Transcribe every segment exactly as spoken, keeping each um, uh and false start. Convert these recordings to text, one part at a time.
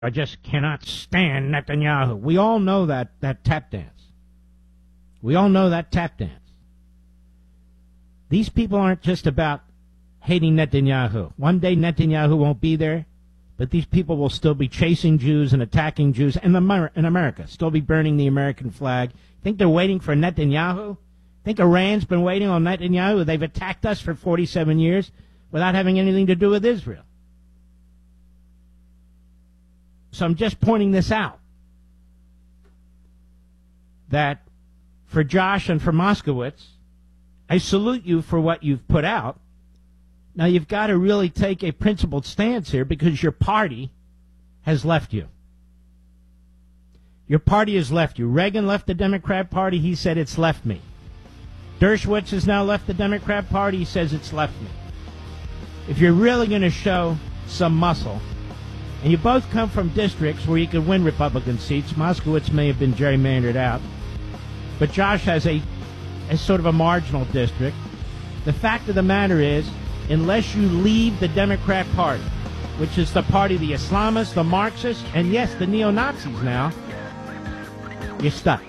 I just cannot stand Netanyahu. We all know that, that tap dance. We all know that tap dance. These people aren't just about hating Netanyahu. One day Netanyahu won't be there, but these people will still be chasing Jews and attacking Jews in, the, in America, still be burning the American flag. Think they're waiting for Netanyahu? Think Iran's been waiting on Netanyahu? They've attacked us for forty-seven years without having anything to do with Israel. So I'm just pointing this out, that for Josh and for Moskowitz, I salute you for what you've put out. Now you've got to really take a principled stance here because your party has left you. Your party has left you. Reagan left the Democrat Party. He said, it's left me. Dershowitz has now left the Democrat Party. He says, it's left me. If you're really going to show some muscle, and you both come from districts where you could win Republican seats. Moskowitz may have been gerrymandered out, but Josh has a, a sort of a marginal district. The fact of the matter is, unless you leave the Democrat Party, which is the party of the Islamists, the Marxists, and yes, the neo-Nazis now, you're stuck.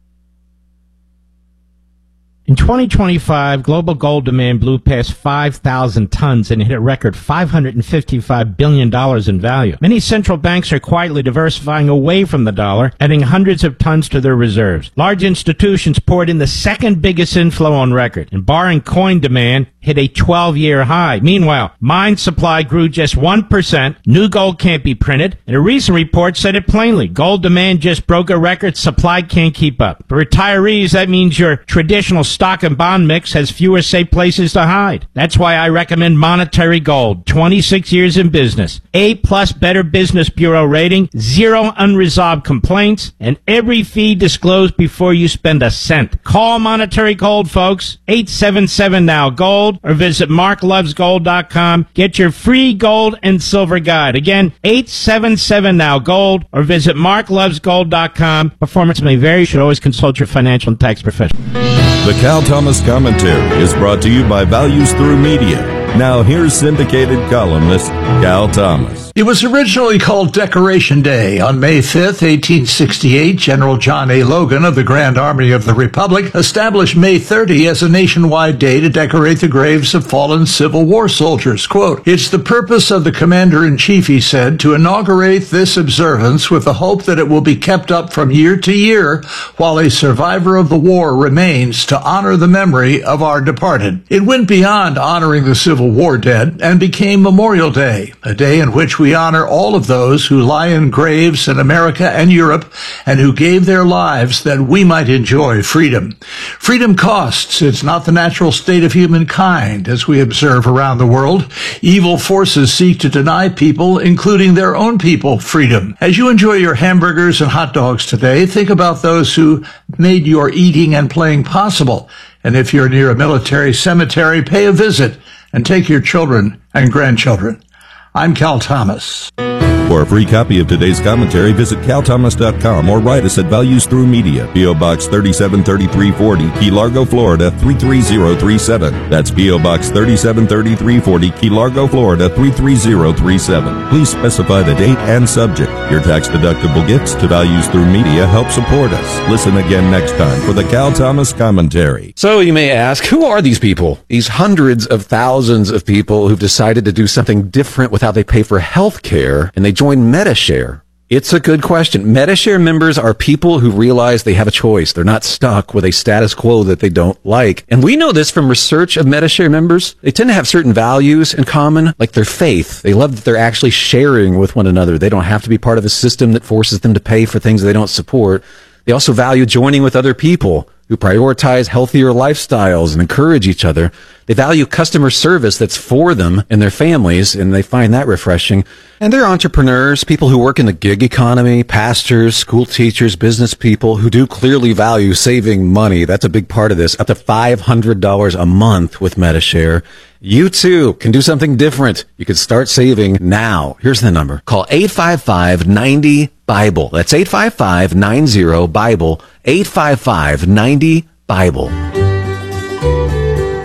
In twenty twenty-five, global gold demand blew past five thousand tons and hit a record five hundred fifty-five billion dollars in value. Many central banks are quietly diversifying away from the dollar, adding hundreds of tons to their reserves. Large institutions poured in the second biggest inflow on record, and barring coin demand hit a twelve-year high. Meanwhile, mine supply grew just one percent, new gold can't be printed, and a recent report said it plainly. Gold demand just broke a record, supply can't keep up. For retirees, that means your traditional stock and bond mix has fewer safe places to hide. That's why I recommend Monetary Gold. twenty-six years in business. A-plus Better Business Bureau rating, zero unresolved complaints, and every fee disclosed before you spend a cent. Call Monetary Gold, folks. eight seven seven now gold or visit mark loves gold dot com. Get your free gold and silver guide. Again, eight seven seven now gold or visit mark loves gold dot com. Performance may vary. You should always consult your financial and tax professional. The Cal Thomas Commentary is brought to you by Values Through Media. Now here's syndicated columnist Cal Thomas. It was originally called Decoration Day. On May fifth, eighteen sixty-eight, General John A. Logan of the Grand Army of the Republic established May thirtieth as a nationwide day to decorate the graves of fallen Civil War soldiers. Quote, "It's the purpose of the Commander-in-Chief," he said, "to inaugurate this observance with the hope that it will be kept up from year to year while a survivor of the war remains to honor the memory of our departed." It went beyond honoring the Civil War dead and became Memorial Day, a day in which we honor all of those who lie in graves in America and Europe and who gave their lives that we might enjoy freedom. Freedom costs. It's not the natural state of humankind, as we observe around the world. Evil forces seek to deny people, including their own people, freedom. As you enjoy your hamburgers and hot dogs today, think about those who made your eating and playing possible. And if you're near a military cemetery, pay a visit and take your children and grandchildren. I'm Cal Thomas. For a free copy of today's commentary, visit cal thomas dot com or write us at Values Through Media, P O. Box thirty-seven thirty-three forty, Key Largo, Florida three three zero three seven. That's P O. Box thirty-seven thirty-three forty, Key Largo, Florida three three zero three seven. Please specify the date and subject. Your tax-deductible gifts to Values Through Media help support us. Listen again next time for the Cal Thomas Commentary. So you may ask, who are these people? These hundreds of thousands of people who've decided to do something different with how they pay for health care, and they join Medi-Share. It's a good question. Medi-Share members are people who realize they have a choice. They're not stuck with a status quo that they don't like. And we know this from research of Medi-Share members. They tend to have certain values in common, like their faith. They love that they're actually sharing with one another. They don't have to be part of a system that forces them to pay for things they don't support. They also value joining with other people who prioritize healthier lifestyles and encourage each other. They value customer service that's for them and their families, and they find that refreshing. And they're entrepreneurs, people who work in the gig economy, pastors, school teachers, business people who do clearly value saving money. That's a big part of this. Up to five hundred dollars a month with Medi-Share. You too can do something different. You can start saving now. Here's the number. Call eight five five, nine zero, Bible. That's eight five five, nine zero, Bible. eight five five, nine zero, Bible.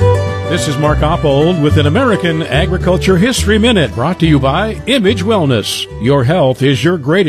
This is Mark Oppold with an American Agriculture History Minute, brought to you by Image Wellness. Your health is your greatest